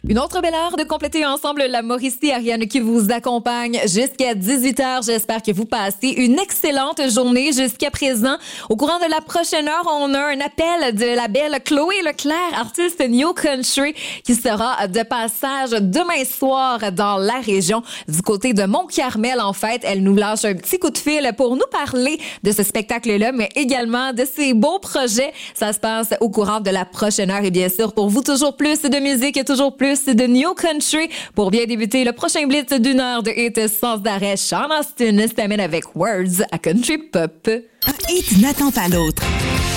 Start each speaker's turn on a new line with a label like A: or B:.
A: Une autre belle heure de compléter ensemble la Mauricie Ariane qui vous accompagne jusqu'à 18h. J'espère que vous passez une excellente journée jusqu'à présent. Au courant de la prochaine heure, on a un appel de la belle Chloé Leclerc, artiste New Country, qui sera de passage demain soir dans la région du côté de Mont-Carmel. En fait, elle nous lâche un petit coup de fil pour nous parler de ce spectacle-là, mais également de ses beaux projets. Ça se passe au courant de la prochaine heure. Et bien sûr, pour vous, toujours plus de musique et toujours plus de New Country. Pour bien débuter le prochain blitz d'une heure de hit sans arrêt, Sean Astin s'amène avec Words à Country Pop.
B: Un hit n'attend pas l'autre.